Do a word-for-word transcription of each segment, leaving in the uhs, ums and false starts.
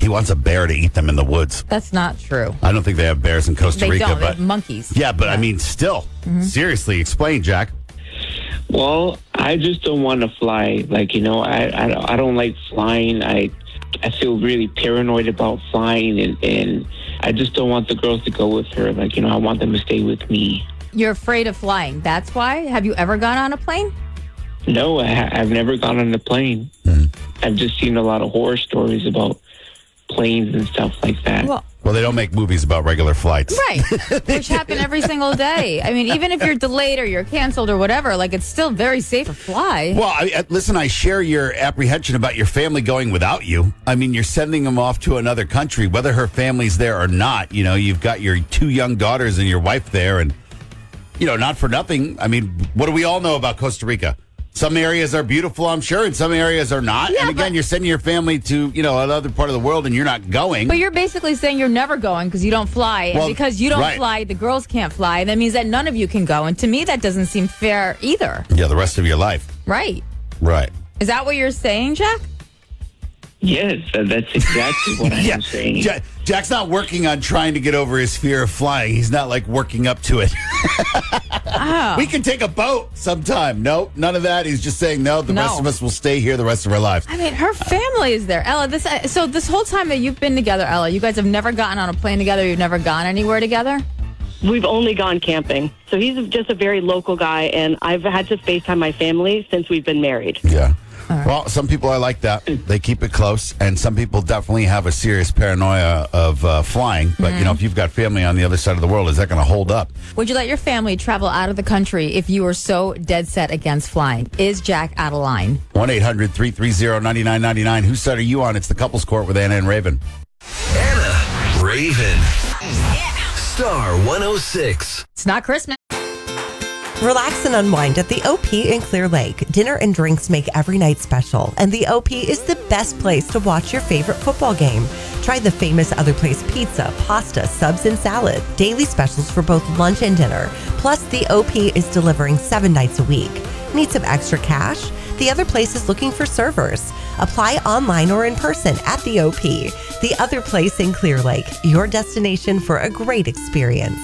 He wants a bear to eat them in the woods. That's not true. I don't think they have bears in Costa They Rica. don't. They But have monkeys. Yeah, but Yeah. I mean, still, Mm-hmm. seriously, explain, Jack. Well, I just don't want to fly. Like, you know, I, I, I don't like flying. I I feel really paranoid about flying, and, and I just don't want the girls to go with her. Like, you know, I want them to stay with me. You're afraid of flying. That's why? Have you ever gone on a plane? No, I, ha- I've never gone on a plane. Mm. I've just seen a lot of horror stories about planes and stuff like that. Well, Well, they don't make movies about regular flights. right. Which happen every single day. I mean, even if you're delayed or you're canceled or whatever, like it's still very safe to fly. Well, I, I- listen, I share your apprehension about your family going without you. I mean, you're sending them off to another country, whether her family's there or not. You know, you've got your two young daughters and your wife there. And, you know, not for nothing. I mean, what do we all know about Costa Rica? Some areas are beautiful, I'm sure, and some areas are not. Yeah, and again, but- you're sending your family to, you know, another part of the world and you're not going. But you're basically saying you're never going because you don't fly. And Well, because you don't right. fly, the girls can't fly. That means that none of you can go. And to me, that doesn't seem fair either. Yeah, the rest of your life. Right. Right. Is that what you're saying, Jack? Yes, that- that's exactly what I'm Yeah, saying. Ja- Jack's not working on trying to get over his fear of flying. He's not like working up to it. Oh. We can take a boat sometime. No, none of that. He's just saying, no, the No. rest of us will stay here the rest of our lives. I mean, her family is there. Ella, this uh, so this whole time that you've been together, Ella, you guys have never gotten on a plane together. You've never gone anywhere together? We've only gone camping. So he's just a very local guy, and I've had to FaceTime my family since we've been married. Yeah. Well, some people are like that. They keep it close, and some people definitely have a serious paranoia of uh, flying. But, you know, if you've got family on the other side of the world, is that going to hold up? Would you let your family travel out of the country if you were so dead set against flying? Is Jack out of line? one eight hundred three three zero nine nine nine nine. Whose side are you on? It's the Couples Court with Anna and Raven. Anna, Raven. Star one oh six. It's not Christmas. Relax and unwind at the O P in Clear Lake. Dinner and drinks make every night special, and the O P is the best place to watch your favorite football game. Try the famous Other Place pizza, pasta, subs, and salad. Daily specials for both lunch and dinner. Plus, the O P is delivering seven nights a week. Need some extra cash? The Other Place is looking for servers. Apply online or in person at the O P. The Other Place in Clear Lake, your destination for a great experience.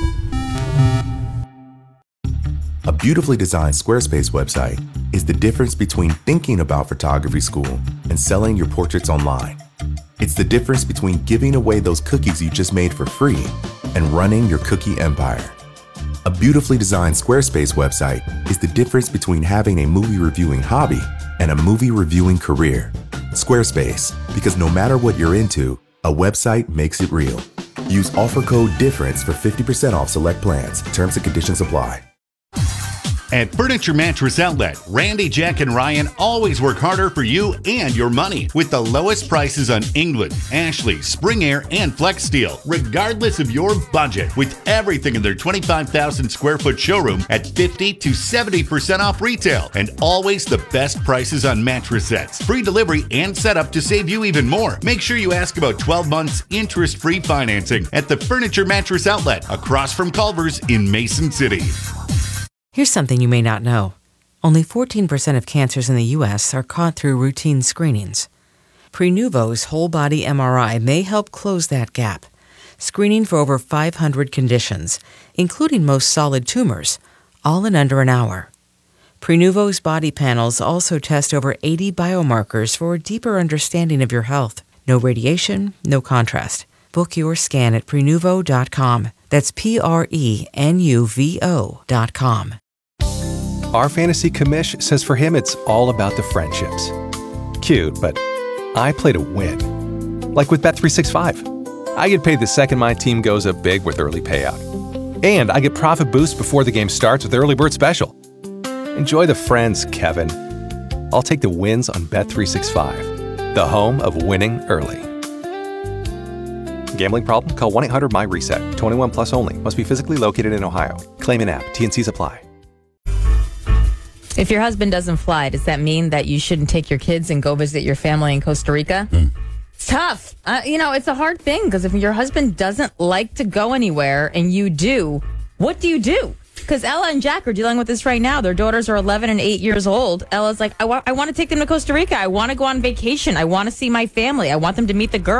A beautifully designed Squarespace website is the difference between thinking about photography school and selling your portraits online. It's the difference between giving away those cookies you just made for free and running your cookie empire. A beautifully designed Squarespace website is the difference between having a movie reviewing hobby and a movie reviewing career. Squarespace, because no matter what you're into, a website makes it real. Use offer code DIFFERENCE for fifty percent off select plans. Terms and conditions apply. At Furniture Mattress Outlet, Randy, Jack, and Ryan always work harder for you and your money with the lowest prices on England, Ashley, Spring Air, and Flex Steel, regardless of your budget, with everything in their twenty-five thousand square foot showroom at fifty to seventy percent off retail, and always the best prices on mattress sets, free delivery, and setup to save you even more. Make sure you ask about twelve months interest-free financing at the Furniture Mattress Outlet across from Culver's in Mason City. Here's something you may not know. Only fourteen percent of cancers in the U S are caught through routine screenings. Prenuvo's whole-body M R I may help close that gap, screening for over five hundred conditions, including most solid tumors, all in under an hour. Prenuvo's body panels also test over eighty biomarkers for a deeper understanding of your health. No radiation, no contrast. Book your scan at Prenuvo dot com. That's P R E N U V O dot com. Our fantasy commish says for him it's all about the friendships. Cute, but I play to win. Like with Bet three sixty-five. I get paid the second my team goes up big with early payout. And I get profit boost before the game starts with Early Bird Special. Enjoy the friends, Kevin. I'll take the wins on Bet three sixty-five, the home of winning early. Gambling problem? Call one eight hundred M Y reset. twenty-one plus only. Must be physically located in Ohio. Claim in app. T and Cs apply. If your husband doesn't fly, does that mean that you shouldn't take your kids and go visit your family in Costa Rica? Mm. It's tough. Uh, you know, it's a hard thing because if your husband doesn't like to go anywhere and you do, what do you do? Because Ella and Jack are dealing with this right now. Their daughters are eleven and eight years old. Ella's like, I, wa- I want to take them to Costa Rica. I want to go on vacation. I want to see my family. I want them to meet the girl.